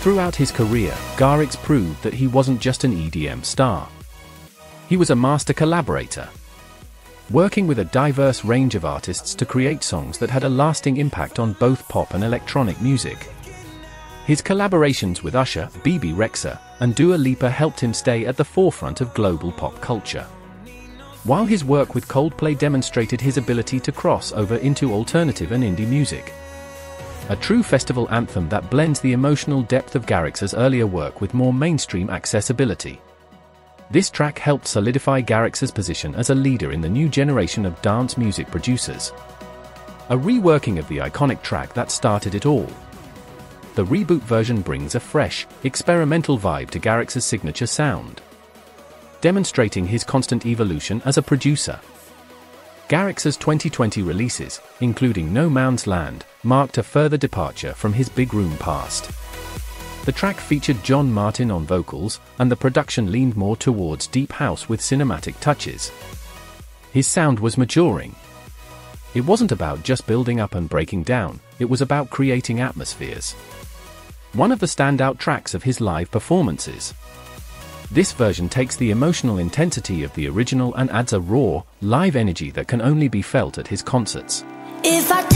Throughout his career, Garrix proved that he wasn't just an EDM star. He was a master collaborator, working with a diverse range of artists to create songs that had a lasting impact on both pop and electronic music. His collaborations with Usher, Bebe Rexha, and Dua Lipa helped him stay at the forefront of global pop culture, while his work with Coldplay demonstrated his ability to cross over into alternative and indie music. A true festival anthem that blends the emotional depth of Garrix's earlier work with more mainstream accessibility. This track helped solidify Garrix's position as a leader in the new generation of dance music producers. A reworking of the iconic track that started it all. The reboot version brings a fresh, experimental vibe to Garrix's signature sound, demonstrating his constant evolution as a producer. Garrix's 2020 releases, including No Man's Land, marked a further departure from his big room past. The track featured John Martin on vocals, and the production leaned more towards deep house with cinematic touches. His sound was maturing. It wasn't about just building up and breaking down, it was about creating atmospheres. One of the standout tracks of his live performances. This version takes the emotional intensity of the original and adds a raw, live energy that can only be felt at his concerts. If I